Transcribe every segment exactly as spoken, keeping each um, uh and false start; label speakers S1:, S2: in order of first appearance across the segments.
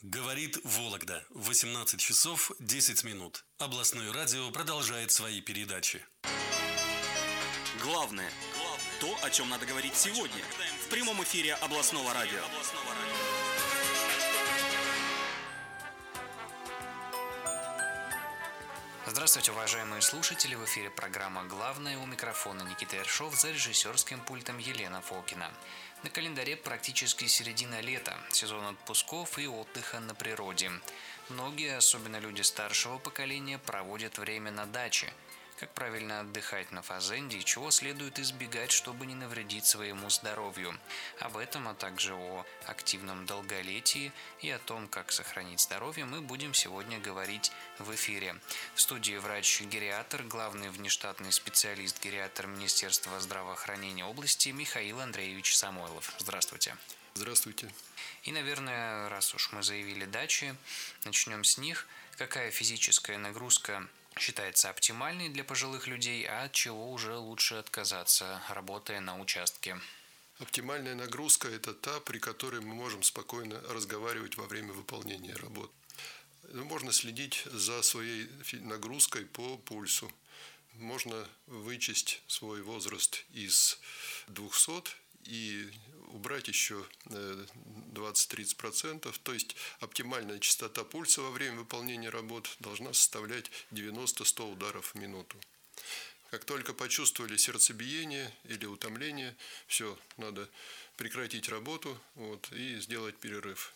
S1: Говорит Вологда. восемнадцать часов десять минут. Областное радио продолжает свои передачи.
S2: Главное – то, о чем надо говорить сегодня. В прямом эфире областного радио.
S3: Здравствуйте, уважаемые слушатели! В эфире программа «Главное», у микрофона Никита Ершов, за режиссерским пультом Елена Фокина. На календаре практически середина лета, сезон отпусков и отдыха на природе. Многие, особенно люди старшего поколения, проводят время на даче. Как правильно отдыхать на фазенде и чего следует избегать, чтобы не навредить своему здоровью. Об этом, а также о активном долголетии и о том, как сохранить здоровье, мы будем сегодня говорить в эфире. В студии врач-гериатр, главный внештатный специалист-гериатр Министерства здравоохранения области Михаил Андреевич Самойлов. Здравствуйте.
S4: Здравствуйте.
S3: И, наверное, раз уж мы заявили дачи, начнем с них. Какая физическая нагрузка считается оптимальной для пожилых людей, а от чего уже лучше отказаться, работая на участке?
S4: Оптимальная нагрузка – это та, при которой мы можем спокойно разговаривать во время выполнения работ. Можно следить за своей нагрузкой по пульсу. Можно вычесть свой возраст из двухсот и убрать еще двадцать-тридцать процентов. То есть оптимальная частота пульса во время выполнения работ должна составлять девяносто-сто ударов в минуту. Как только почувствовали сердцебиение или утомление, все, надо прекратить работу вот, и сделать перерыв.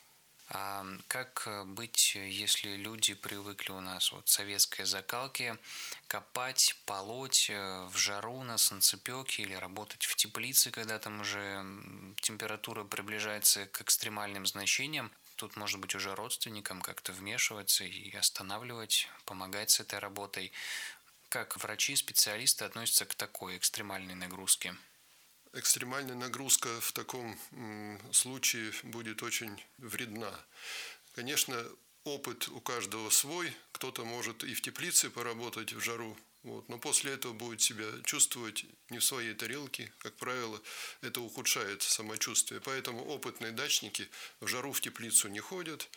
S3: А как быть, если люди привыкли у нас вот советской закалки копать, полоть в жару на солнцепёке или работать в теплице, когда там уже температура приближается к экстремальным значениям? Тут, может быть, уже родственникам как-то вмешиваться и останавливать, помогать с этой работой. Как врачи, специалисты относятся к такой экстремальной нагрузке?
S4: Экстремальная нагрузка в таком случае будет очень вредна. Конечно, опыт у каждого свой. Кто-то может и в теплице поработать в жару, вот, но после этого будет себя чувствовать не в своей тарелке. Как правило, это ухудшает самочувствие. Поэтому опытные дачники в жару в теплицу не ходят,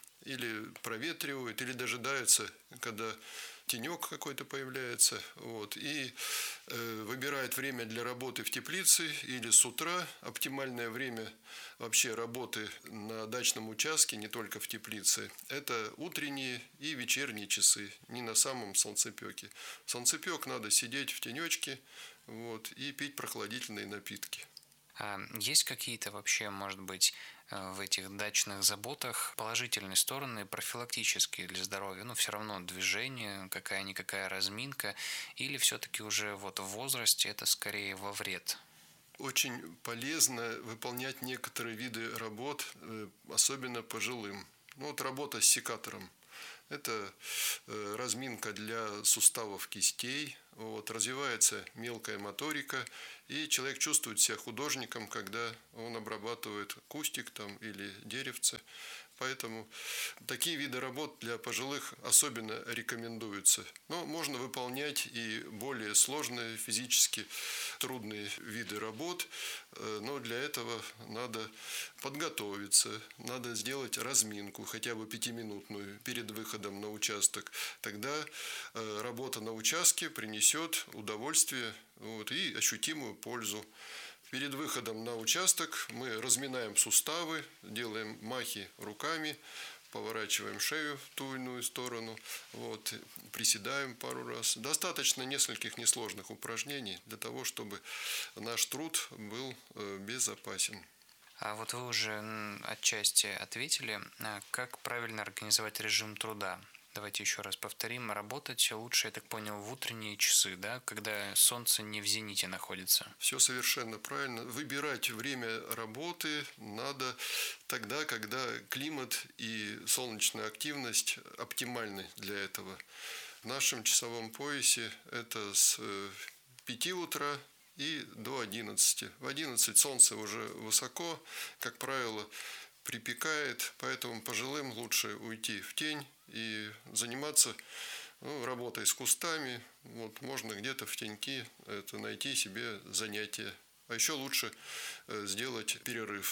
S4: или проветривают, или дожидаются, когда тенек какой-то появляется, вот, и э, выбирают время для работы в теплице или с утра. Оптимальное время вообще работы на дачном участке, не только в теплице, это утренние и вечерние часы, не на самом солнцепёке. В солнцепёк надо сидеть в тенечке, вот, и пить прохладительные напитки.
S3: А есть какие-то вообще, может быть, в этих дачных заботах положительные стороны, профилактические для здоровья? Ну, все равно движение, какая-никакая разминка, или все-таки уже вот в возрасте это скорее во вред?
S4: Очень полезно выполнять некоторые виды работ, особенно пожилым. Ну, вот работа с секатором. Это разминка для суставов кистей, вот, развивается мелкая моторика, и человек чувствует себя художником, когда он обрабатывает кустик там, или деревце. Поэтому такие виды работ для пожилых особенно рекомендуются. Но можно выполнять и более сложные, физически трудные виды работ, но для этого надо подготовиться, надо сделать разминку, хотя бы пятиминутную, перед выходом на участок. Тогда работа на участке принесет удовольствие, вот, и ощутимую пользу. Перед выходом на участок мы разминаем суставы, делаем махи руками, поворачиваем шею в ту или иную сторону, вот, приседаем пару раз. Достаточно нескольких несложных упражнений для того, чтобы наш труд был безопасен.
S3: А вот вы уже отчасти ответили, как правильно организовать режим труда. Давайте еще раз повторим. Работать лучше, я так понял, в утренние часы, да, когда солнце не в зените находится.
S4: Все совершенно правильно. Выбирать время работы надо тогда, когда климат и солнечная активность оптимальны для этого. В нашем часовом поясе это с пяти утра и до одиннадцати. В одиннадцать солнце уже высоко, как правило, припекает, поэтому пожилым лучше уйти в тень и заниматься ну, работой с кустами. Вот, можно где-то в теньке это найти себе занятие. А еще лучше сделать перерыв.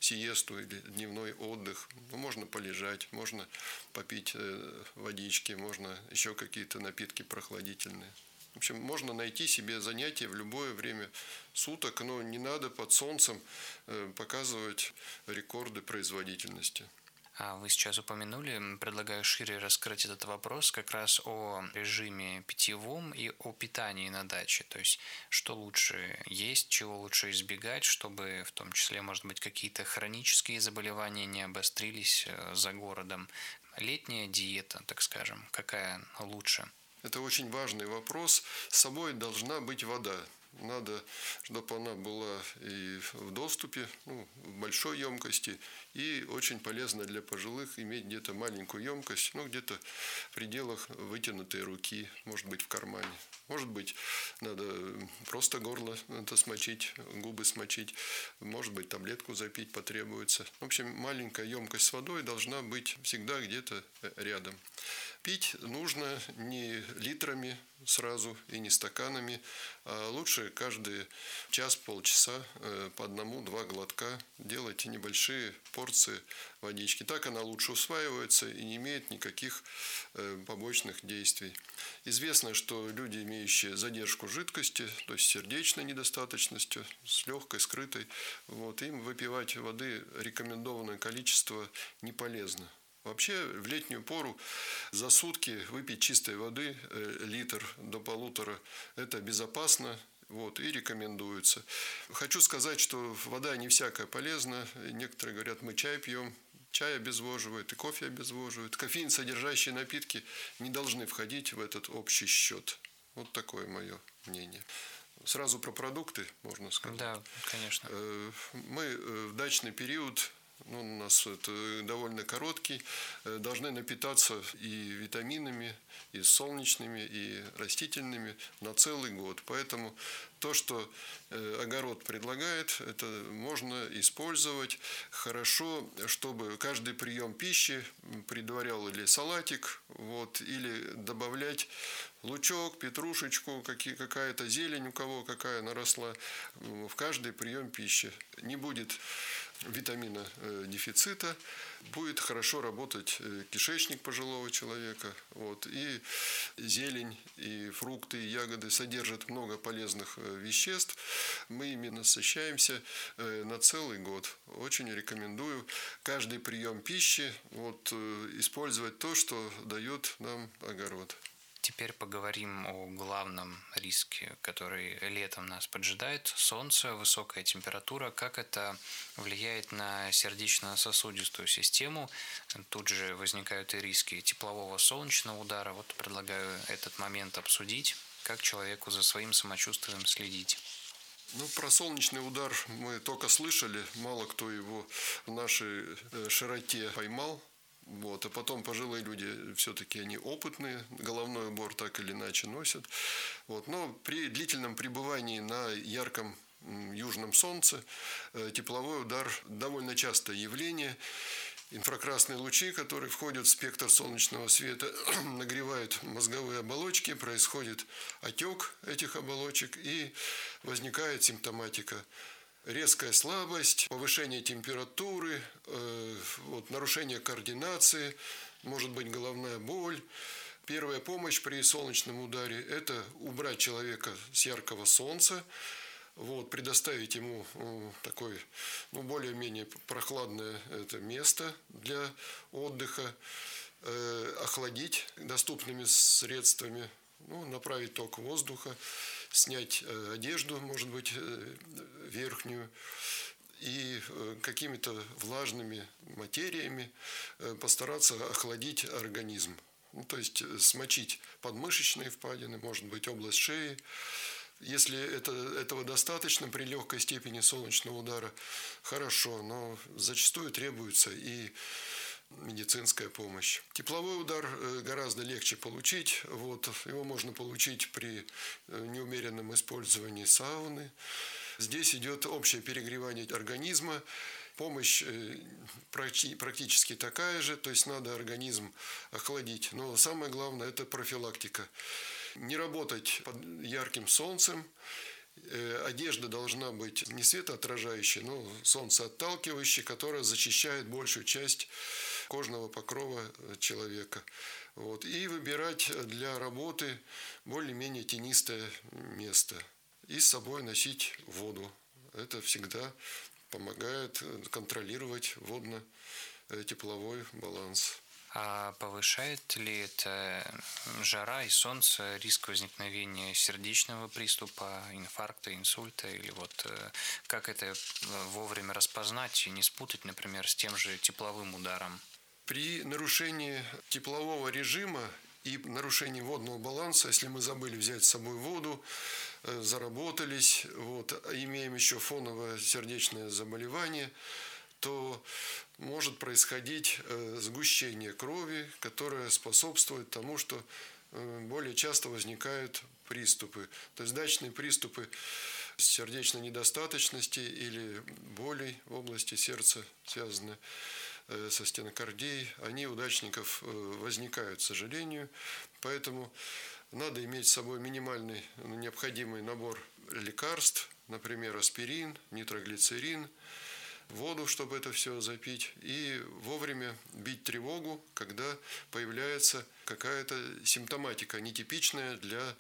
S4: сиесту или дневной отдых. Ну, можно полежать, можно попить водички, можно еще какие-то напитки прохладительные. В общем, можно найти себе занятие в любое время суток, но не надо под солнцем показывать рекорды производительности.
S3: А вы сейчас упомянули, предлагаю шире раскрыть этот вопрос как раз о режиме питьевом и о питании на даче. То есть, что лучше есть, чего лучше избегать, чтобы в том числе, может быть, какие-то хронические заболевания не обострились за городом. Летняя диета, так скажем, какая лучше?
S4: Это очень важный вопрос. С собой должна быть вода. Надо, чтобы она была и в доступе, ну, в большой емкости, и очень полезно для пожилых иметь где-то маленькую емкость, ну, где-то в пределах вытянутой руки, может быть, в кармане. Может быть, надо просто горло это смочить, губы смочить, может быть, таблетку запить потребуется. В общем, маленькая емкость с водой должна быть всегда где-то рядом. Пить нужно не литрами сразу и не стаканами, а лучше каждый час-полчаса по одному-два глотка делать небольшие порции водички. Так она лучше усваивается и не имеет никаких побочных действий. Известно, что люди, имеющие задержку жидкости, то есть сердечной недостаточностью, с легкой, скрытой, вот, им выпивать воды рекомендованное количество не полезно. Вообще, в летнюю пору за сутки выпить чистой воды литр до полутора – это безопасно, вот, и рекомендуется. Хочу сказать, что вода не всякая полезна. Некоторые говорят, мы чай пьем. Чай обезвоживает и кофе обезвоживает. Кофеин содержащие напитки не должны входить в этот общий счет. Вот такое мое мнение. Сразу про продукты можно сказать.
S3: Да, конечно.
S4: Мы в дачный период, ну, у нас это довольно короткий, должны напитаться и витаминами, и солнечными, и растительными на целый год. Поэтому то, что огород предлагает, это можно использовать хорошо, чтобы каждый прием пищи предварял или салатик, вот, или добавлять лучок, петрушечку, какие, какая-то зелень, у кого какая наросла, в каждый прием пищи. Не будет витамина дефицита, будет хорошо работать кишечник пожилого человека. Вот, и зелень, и фрукты, и ягоды содержат много полезных веществ. Мы ими насыщаемся на целый год. Очень рекомендую каждый прием пищи вот, использовать то, что дает нам огород.
S3: Теперь поговорим о главном риске, который летом нас поджидает. Солнце, высокая температура. Как это влияет на сердечно-сосудистую систему? Тут же возникают и риски теплового солнечного удара. Вот предлагаю этот момент обсудить. Как человеку за своим самочувствием следить?
S4: Ну, про солнечный удар мы только слышали. Мало кто его в нашей широте поймал. Вот. А потом пожилые люди, все-таки они опытные, головной убор так или иначе носят. Вот. Но при длительном пребывании на ярком южном солнце тепловой удар довольно частое явление. Инфракрасные лучи, которые входят в спектр солнечного света, нагревают мозговые оболочки, происходит отек этих оболочек и возникает симптоматика. Резкая слабость, повышение температуры, э, вот, нарушение координации, может быть головная боль. Первая помощь при солнечном ударе – это убрать человека с яркого солнца, вот, предоставить ему э, такое, ну, более-менее прохладное это место для отдыха, э, охладить доступными средствами, ну, направить ток воздуха, снять одежду, может быть, верхнюю, и какими-то влажными материями постараться охладить организм. Ну, то есть смочить подмышечные впадины, может быть, область шеи. Если это, этого достаточно при легкой степени солнечного удара, хорошо, но зачастую требуется и медицинская помощь. Тепловой удар гораздо легче получить. Вот, его можно получить при неумеренном использовании сауны. Здесь идет общее перегревание организма. Помощь практически такая же, то есть надо организм охладить. Но самое главное – это профилактика. Не работать под ярким солнцем, Одежда должна быть не светоотражающей, но солнцеотталкивающей, которая защищает большую часть кожного покрова человека. Вот. И выбирать для работы более-менее тенистое место. И с собой носить воду. Это всегда помогает контролировать водно-тепловой баланс.
S3: А повышает ли это жара и солнце риск возникновения сердечного приступа, инфаркта, инсульта? Или вот как это вовремя распознать и не спутать, например, с тем же тепловым ударом?
S4: При нарушении теплового режима и нарушении водного баланса, если мы забыли взять с собой воду, заработались, вот, имеем еще фоновое сердечное заболевание, то может происходить сгущение крови, которое способствует тому, что более часто возникают приступы. То есть дачные приступы сердечной недостаточности или болей в области сердца, связанные со стенокардией, они у дачников возникают, к сожалению. Поэтому надо иметь с собой минимальный необходимый набор лекарств, например, аспирин, нитроглицерин, воду, чтобы это все запить, и вовремя бить тревогу, когда появляется какая-то симптоматика, нетипичная для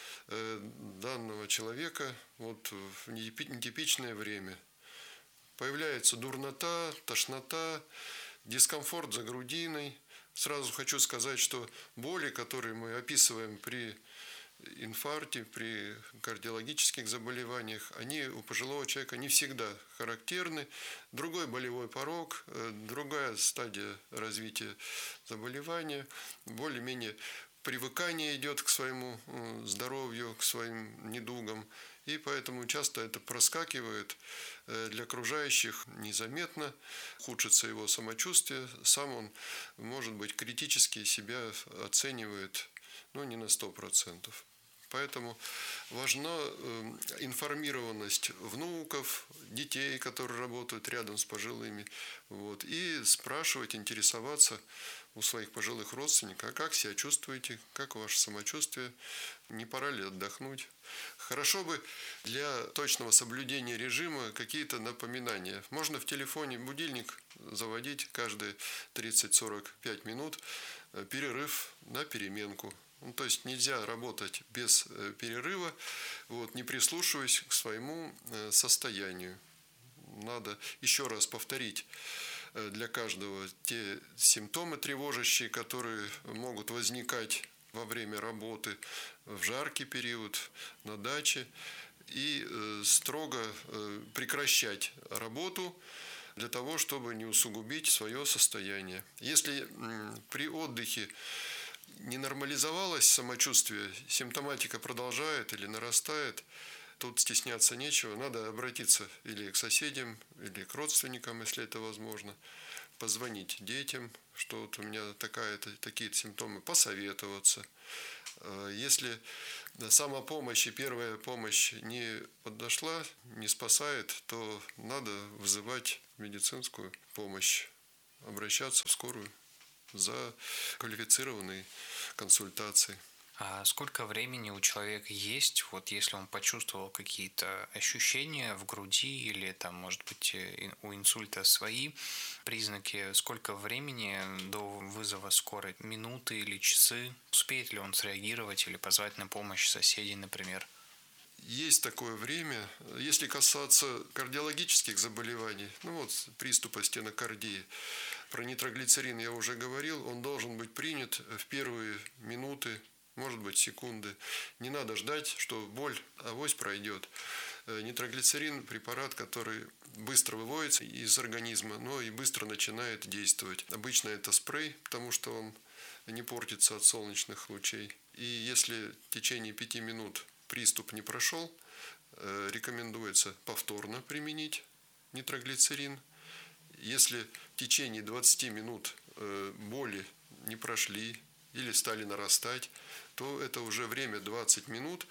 S4: данного человека вот, в нетипичное время. Появляется дурнота, тошнота, дискомфорт за грудиной. Сразу хочу сказать, что боли, которые мы описываем при инфаркте, при кардиологических заболеваниях, они у пожилого человека не всегда характерны. Другой болевой порог, другая стадия развития заболевания, более-менее привыкание идет к своему здоровью, к своим недугам, и поэтому часто это проскакивает для окружающих незаметно, ухудшится его самочувствие, сам он, может быть, критически себя оценивает, но не на сто процентов. Поэтому важна информированность внуков, детей, которые работают рядом с пожилыми, вот, и спрашивать, интересоваться у своих пожилых родственников, а как себя чувствуете, как ваше самочувствие, не пора ли отдохнуть. Хорошо бы для точного соблюдения режима какие-то напоминания. Можно в телефоне будильник заводить каждые тридцать-сорок пять минут, перерыв на переменку. Ну, то есть нельзя работать без перерыва, вот, не прислушиваясь к своему состоянию. Надо еще раз повторить для каждого те симптомы тревожащие, которые могут возникать во время работы в жаркий период на даче, и строго прекращать работу для того, чтобы не усугубить свое состояние. Если при отдыхе не нормализовалось самочувствие, симптоматика продолжает или нарастает, тут стесняться нечего, надо обратиться или к соседям, или к родственникам, если это возможно, позвонить детям, что вот у меня такая-то, такие-то симптомы, посоветоваться. Если самопомощь и первая помощь не подошла, не спасает, то надо вызывать медицинскую помощь, обращаться в скорую за квалифицированной консультацией.
S3: А сколько времени у человека есть, вот если он почувствовал какие-то ощущения в груди или там, может быть, у инсульта свои признаки, сколько времени до вызова скорой? Минуты или часы? Успеет ли он среагировать или позвать на помощь соседей, например?
S4: Есть такое время. Если касаться кардиологических заболеваний, ну вот приступа стенокардии, про нитроглицерин я уже говорил, он должен быть принят в первые минуты, может быть, секунды. Не надо ждать, что боль авось пройдет. Нитроглицерин – препарат, который быстро выводится из организма, но и быстро начинает действовать. Обычно это спрей, потому что он не портится от солнечных лучей. И если в течение пяти минут приступ не прошел, рекомендуется повторно применить нитроглицерин. Если в течение двадцати минут боли не прошли или стали нарастать, то это уже время двадцать минут,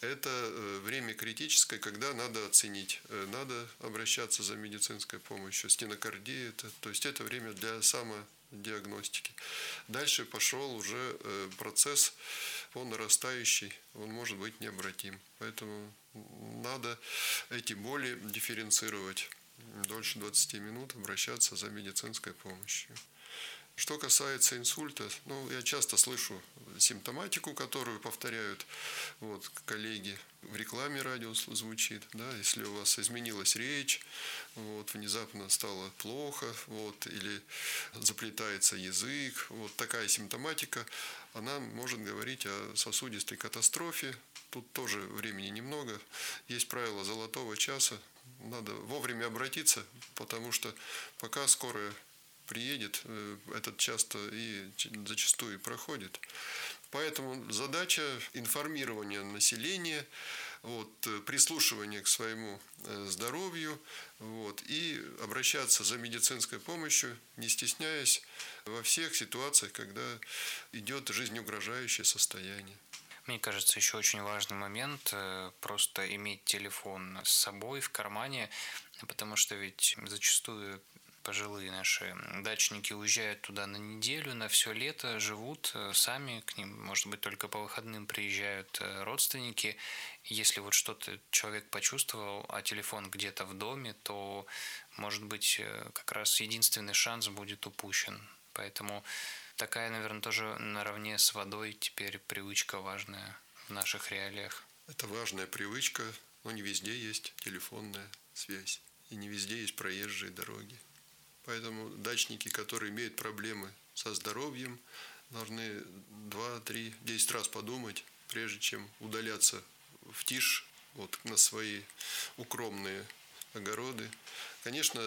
S4: это время критическое, когда надо оценить, надо обращаться за медицинской помощью, стенокардия, это, то есть это время для самодиагностики. Дальше пошел уже процесс он нарастающий, он может быть необратим. Поэтому надо эти боли дифференцировать. Дольше двадцати минут обращаться за медицинской помощью. Что касается инсульта, ну, я часто слышу симптоматику, которую повторяют вот, коллеги. В рекламе радио звучит, да, если у вас изменилась речь, вот, внезапно стало плохо, вот, или заплетается язык, вот такая симптоматика, она может говорить о сосудистой катастрофе. Тут тоже времени немного. Есть правило золотого часа. Надо вовремя обратиться, потому что пока скорая приедет, этот час-то и зачастую проходит. Поэтому задача информирования населения, вот, прислушивания к своему здоровью, вот, и обращаться за медицинской помощью, не стесняясь во всех ситуациях, когда идет жизнеугрожающее состояние.
S3: Мне кажется, еще очень важный момент – просто иметь телефон с собой в кармане, потому что ведь зачастую пожилые наши дачники уезжают туда на неделю, на все лето, живут сами, к ним, может быть, только по выходным приезжают родственники. Если вот что-то человек почувствовал, а телефон где-то в доме, то, может быть, как раз единственный шанс будет упущен. Поэтому такая, наверное, тоже наравне с водой теперь привычка важная в наших реалиях.
S4: Это важная привычка, но не везде есть телефонная связь. И не везде есть проезжие дороги. Поэтому дачники, которые имеют проблемы со здоровьем, должны два, три, десять раз подумать, прежде чем удаляться в тишь вот, на свои укромные огороды. Конечно,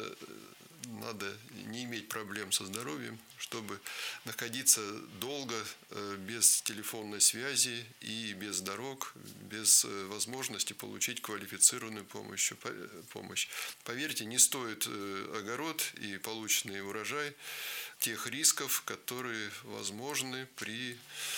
S4: надо не иметь проблем со здоровьем, чтобы находиться долго без телефонной связи и без дорог, без возможности получить квалифицированную помощь. помощь. Поверьте, не стоит огород и полученный урожай тех рисков, которые возможны при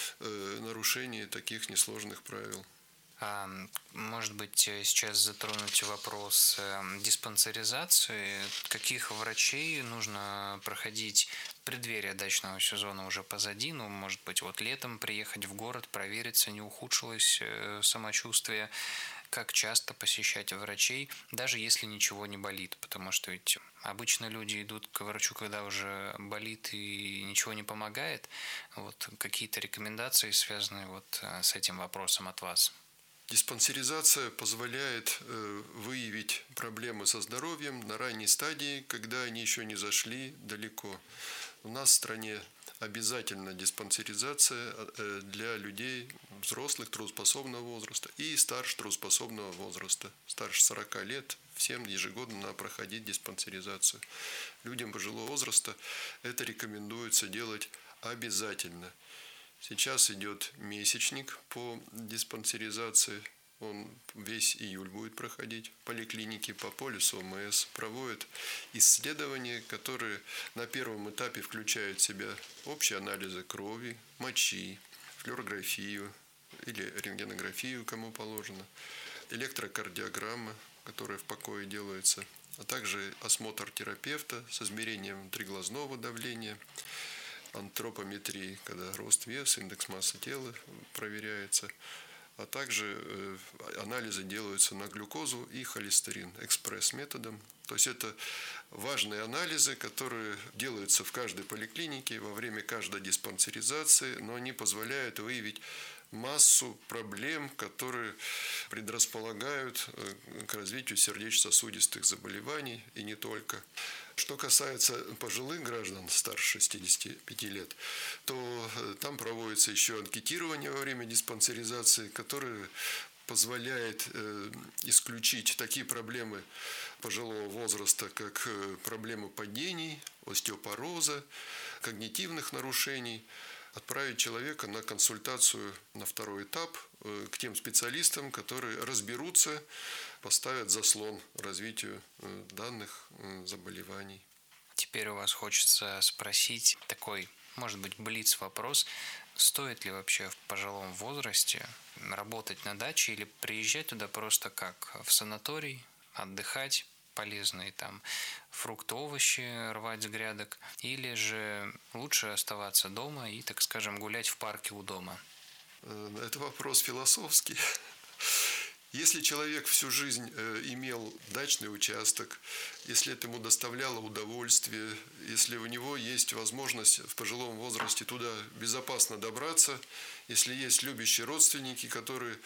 S4: нарушении таких несложных правил.
S3: А, может быть, сейчас затронуть вопрос диспансеризации. Каких врачей нужно проходить? Преддверие дачного сезона уже позади, ну, может быть, вот летом приехать в город, провериться, не ухудшилось самочувствие. Как часто посещать врачей, даже если ничего не болит, потому что ведь обычно люди идут к врачу, когда уже болит и ничего не помогает. Вот какие-то рекомендации, связанные вот с этим вопросом от вас?
S4: Диспансеризация позволяет выявить проблемы со здоровьем на ранней стадии, когда они еще не зашли далеко. У нас в стране обязательно диспансеризация для людей взрослых трудоспособного возраста и старше трудоспособного возраста. Старше сорока лет всем ежегодно надо проходить диспансеризацию. Людям пожилого возраста это рекомендуется делать обязательно. Сейчас идет месячник по диспансеризации. Он весь июль будет проходить. Поликлиники по полису ОМС проводят исследования, которые на первом этапе включают в себя общие анализы крови, мочи, флюорографию или рентгенографию, кому положено, электрокардиограмма, которая в покое делается, а также осмотр терапевта с измерением триглазного давления, антропометрии, когда рост, вес, индекс массы тела проверяется, а также анализы делаются на глюкозу и холестерин экспресс-методом. То есть это важные анализы, которые делаются в каждой поликлинике во время каждой диспансеризации, но они позволяют выявить массу проблем, которые предрасполагают к развитию сердечно-сосудистых заболеваний и не только. Что касается пожилых граждан старше шестидесяти пяти лет, то там проводится еще анкетирование во время диспансеризации, которое позволяет исключить такие проблемы пожилого возраста, как проблемы падений, остеопороза, когнитивных нарушений, отправить человека на консультацию на второй этап к тем специалистам, которые разберутся, поставят заслон развитию данных заболеваний.
S3: Теперь у вас хочется спросить такой, может быть, блиц-вопрос. стоит ли вообще в пожилом возрасте работать на даче или приезжать туда просто как в санаторий, отдыхать, полезные там фрукты, овощи рвать с грядок, или же лучше оставаться дома и, так скажем, гулять в парке у дома?
S4: Это вопрос философский. Если человек всю жизнь имел дачный участок, если это ему доставляло удовольствие, если у него есть возможность в пожилом возрасте туда безопасно добраться, если есть любящие родственники, которые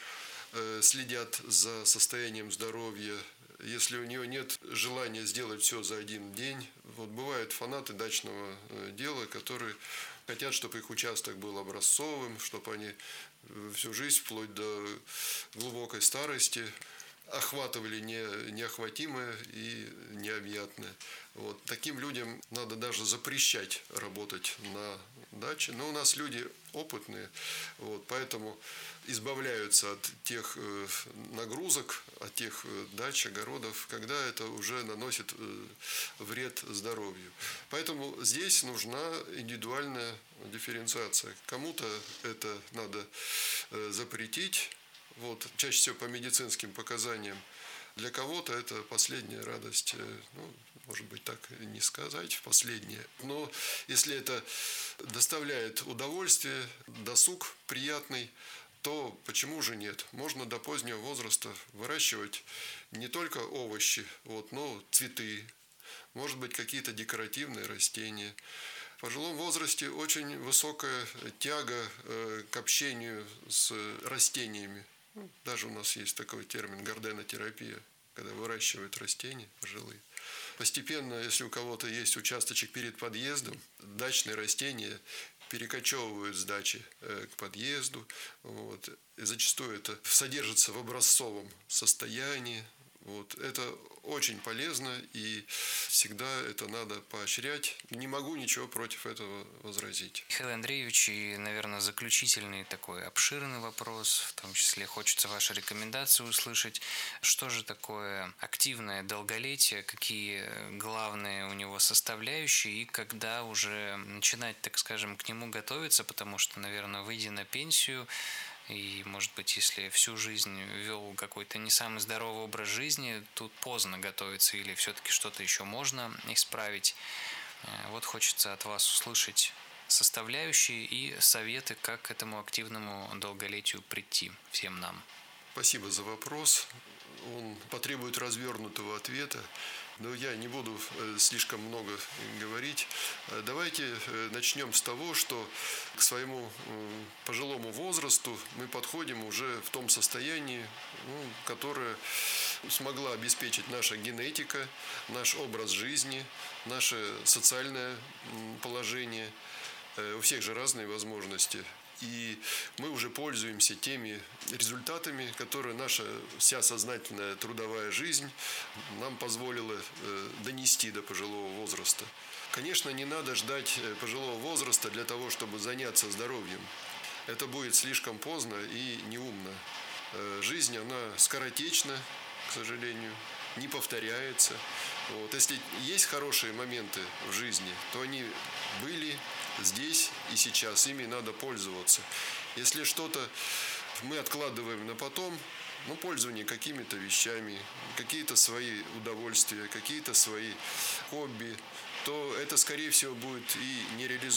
S4: следят за состоянием здоровья, если у него нет желания сделать все за один день. Вот бывают фанаты дачного дела, которые хотят, чтобы их участок был образцовым, чтобы они всю жизнь, вплоть до глубокой старости, охватывали не, неохватимое и необъятное. Вот. Таким людям надо даже запрещать работать на даче. Но у нас люди опытные, вот, поэтому избавляются от тех э, нагрузок, от тех э, дач, огородов, когда это уже наносит э, вред здоровью. Поэтому здесь нужна индивидуальная дифференциация. Кому-то это надо э, запретить, вот, чаще всего по медицинским показаниям. Для кого-то это последняя радость, ну, может быть, так не сказать, последняя. Но если это доставляет удовольствие, досуг приятный, то почему же нет? Можно до позднего возраста выращивать не только овощи, вот, но цветы, может быть, какие-то декоративные растения. В пожилом возрасте очень высокая тяга к общению с растениями. Даже у нас есть такой термин гарденотерапия, когда выращивают растения пожилые. Постепенно, если у кого-то есть участочек перед подъездом, дачные растения перекочевывают с дачи к подъезду. Вот. И зачастую это содержится в образцовом состоянии. Вот. Это очень полезно, и всегда это надо поощрять. Не могу ничего против этого возразить.
S3: Михаил Андреевич, и, наверное, заключительный такой обширный вопрос, в том числе хочется ваши рекомендации услышать. Что же такое активное долголетие, какие главные у него составляющие, и когда уже начинать, так скажем, к нему готовиться, потому что, наверное, выйдя на пенсию, и, может быть, если всю жизнь вел какой-то не самый здоровый образ жизни, тут поздно готовиться или все-таки что-то еще можно исправить. Вот хочется от вас услышать составляющие и советы, как к этому активному долголетию прийти всем нам.
S4: Спасибо за вопрос. Он потребует развернутого ответа, но я не буду слишком много говорить. Давайте начнем с того, что к своему пожилому возрасту мы подходим уже в том состоянии, ну, которое смогла обеспечить наша генетика, наш образ жизни, наше социальное положение. У всех же разные возможности. И мы уже пользуемся теми результатами, которые наша вся сознательная трудовая жизнь нам позволила донести до пожилого возраста. Конечно, не надо ждать пожилого возраста для того, чтобы заняться здоровьем. Это будет слишком поздно и неумно. Жизнь, она скоротечна, к сожалению, не повторяется. Вот. Если есть хорошие моменты в жизни, то они были здесь и сейчас, ими надо пользоваться. Если что-то мы откладываем на потом, ну, пользование какими-то вещами, какие-то свои удовольствия, какие-то свои хобби, то это, скорее всего, будет и не реализовано.